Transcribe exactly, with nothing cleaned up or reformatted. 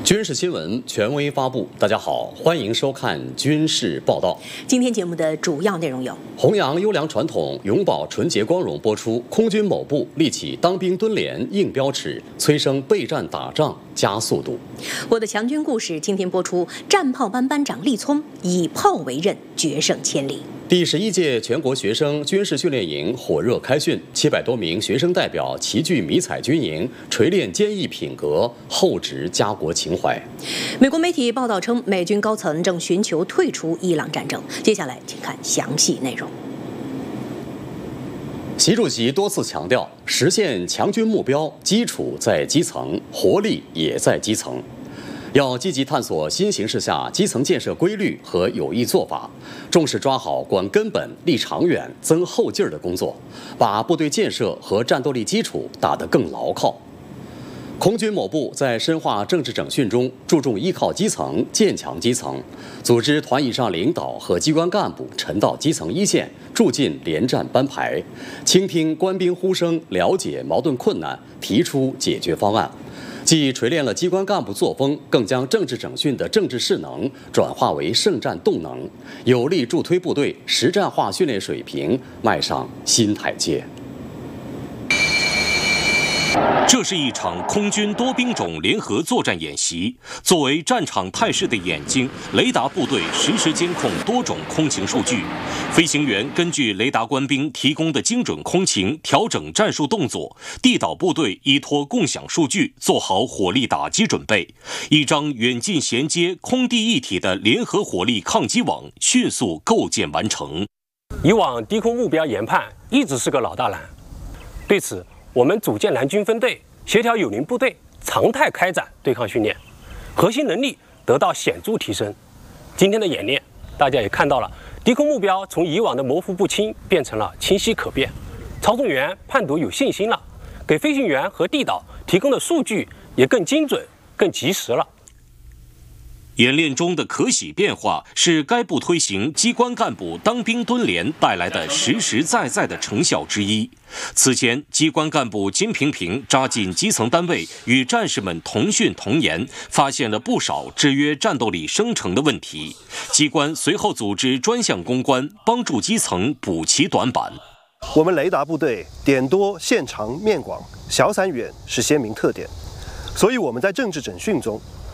军事新闻权威发布。大家好，欢迎收看军事报道。 今天节目的主要内容有： 弘扬优良传统，永葆纯洁光荣播出。空军某部立起当兵蹲连硬标尺，催生备战打仗加速度。 我的强军故事今天播出。战炮班班长厉聪以炮为刃，决胜千里。 第十一届全国学生军事训练营火热开训，七百多名学生代表齐聚迷彩军营，锤炼坚毅品格，厚植家国情怀。 美国媒体报道称，美军高层正寻求退出伊朗战争。接下来，请看详细内容。 习主席多次强调，实现强军目标，基础在基层，活力也在基层。要积极探索新形势下基层建设规律和有益做法，重视抓好管根本、立长远、增后劲儿的工作，把部队建设和战斗力基础打得更牢靠。空军某部在深化政治整训中，注重依靠基层、建强基层，组织团以上领导和机关干部沉到基层一线，住进连战班排，倾听官兵呼声，了解矛盾困难，提出解决方案。既锤炼了机关干部作风，更将政治整训的政治势能转化为胜战动能，有力助推部队实战化训练水平迈上新台阶。 这是一场空军多兵种联合作战演习。作为战场态势的眼睛，雷达部队实时监控多种空情数据。飞行员根据雷达官兵提供的精准空情调整战术动作，地导部队依托共享数据做好火力打击准备。一张远近衔接、空地一体的联合火力抗击网迅速构建完成。 以往低空目标研判一直是个老大难，对此，我们组建蓝军分队，协调友邻部队，常态开展对抗训练，核心能力得到显著提升。今天的演练，大家也看到了，低空目标从以往的模糊不清变成了清晰可辨，操纵员判读有信心了，给飞行员和地导提供的数据也更精准、更及时了。 演练中的可喜变化是该部推行机关干部当兵蹲连带来的实实在在的成效之一。此前，机关干部金平平扎进基层单位，与战士们同训同研，发现了不少制约战斗力生成的问题。机关随后组织专项攻关，帮助基层补齐短板。 我们雷达部队点多、线长、面广、小散远是鲜明特点，所以我们在政治整训中